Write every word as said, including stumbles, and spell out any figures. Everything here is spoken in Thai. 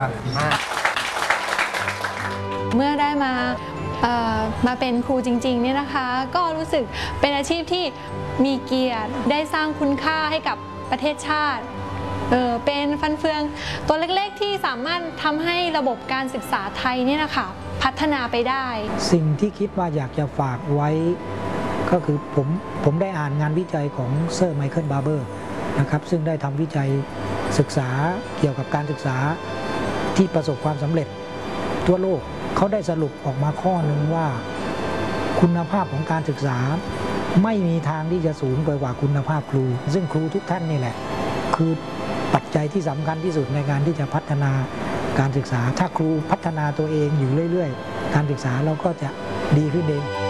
เมื่อได้มามาเป็นครูจริงๆเนี่ยนะคะก็รู้สึกเป็นอาชีพที่มีเกียรติได้สร้างคุณค่าให้กับประเทศชาติเออเป็นฟันเฟืองตัวเล็กๆที่สามารถทำให้ระบบการศึกษาไทยเนี่ยนะคะพัฒนาไปได้สิ่งที่คิดว่าอยากจะฝากไว้ก็คือผมผมได้อ่านงานวิจัยของเซอร์ไมเคิลบาร์เบอร์นะครับซึ่งได้ทำวิจัยศึกษาเกี่ยวกับการศึกษาที่ประสบความสำเร็จทั่วโลกเขาได้สรุปออกมาข้อหนึ่งว่าคุณภาพของการศึกษาไม่มีทางที่จะสูงไปกว่าคุณภาพครูซึ่งครูทุกท่านนี่แหละคือปัจจัยที่สำคัญที่สุดในการที่จะพัฒนาการศึกษาถ้าครูพัฒนาตัวเองอยู่เรื่อยๆการศึกษาเราก็จะดีขึ้นเอง